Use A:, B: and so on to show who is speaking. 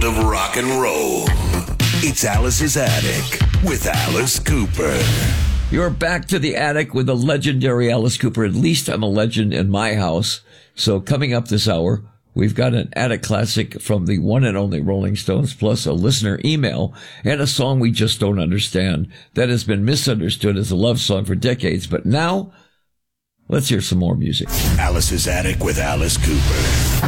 A: of rock and roll. It's Alice's Attic with Alice Cooper.
B: You're back to the attic with the legendary Alice Cooper. At least I'm a legend in my house. So coming up this hour, we've got an attic classic from the one and only Rolling Stones, plus a listener email and a song we just don't understand that has been misunderstood as a love song for decades. But now, let's hear some more music.
A: Alice's Attic with Alice Cooper.